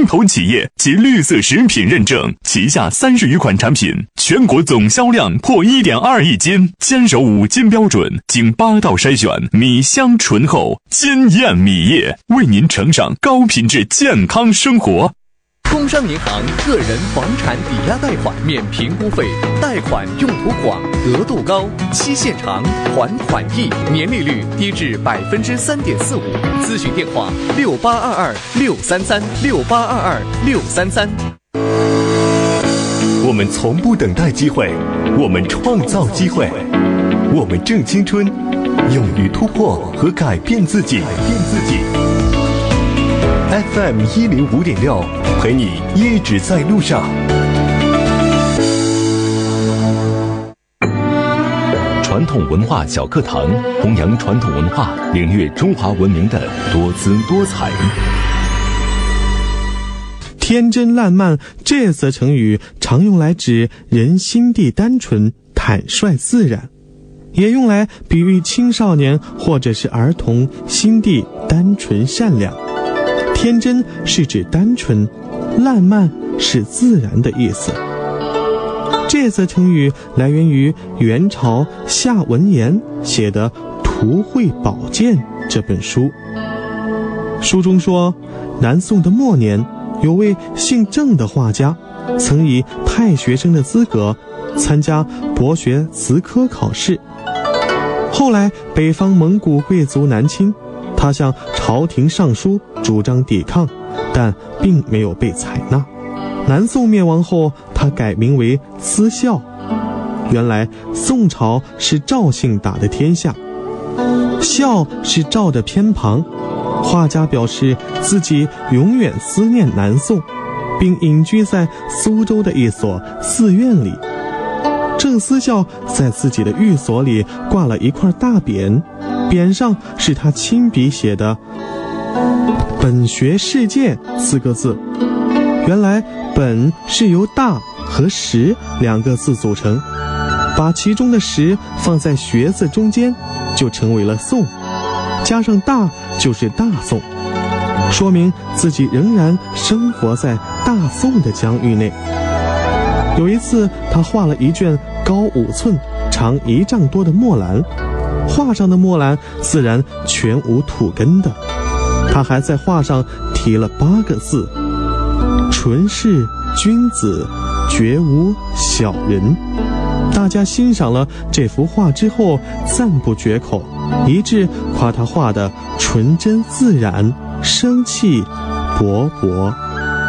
投企业及绿色食品认证，旗下30余款产品，全国总销量破1.2亿斤，坚守5金标准，经8道筛选，米香醇厚，金燕米业，为您呈上高品质健康生活。 工商银行个人房产抵押贷款免评估费，贷款用途广，额度高，期限长，还款易，年利率低至3.45%。咨询电话68226336322633。 我们从不等待机会，我们创造机会，我们正青春，勇于突破和改变自己。FM 105.6，陪你一直在路上。传统文化小课堂，弘扬传统文化，领略中华文明的多姿多彩。 天真烂漫这则成语常用来指人心地单纯、坦率自然，也用来比喻青少年或者是儿童心地单纯善良。天真是指单纯，烂漫是自然的意思。这则成语来源于元朝夏文言写的《图绘宝鉴》这本书。书中说，南宋的末年，有位姓郑的画家，曾以太学生的资格参加博学词科考试。后来北方蒙古贵族南侵，他向朝廷上书主张抵抗，但并没有被采纳。南宋灭亡后，他改名为思孝。原来宋朝是赵姓打的天下，孝是赵的偏旁。画家表示自己永远思念南宋，并隐居在苏州的一所寺院里。郑思孝在自己的寓所里挂了一块大匾，匾上是他亲笔写的“本学世界”4个字。原来本是由大和实2个字组成，把其中的实放在学字中间，就成为了宋，加上大就是大宋，说明自己仍然生活在大宋的疆域内。有一次，他画了一卷高5寸、长1丈多的墨兰，画上的墨兰自然全无土根的。他还在画上题了8个字：纯是君子，绝无小人。大家欣赏了这幅画之后赞不绝口，一致夸他画的纯真自然，生气勃勃。